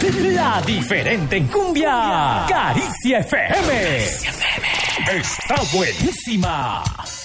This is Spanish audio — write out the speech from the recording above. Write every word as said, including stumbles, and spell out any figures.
La diferente en cumbia. Caricia F M. Caricia F M. Está buenísima.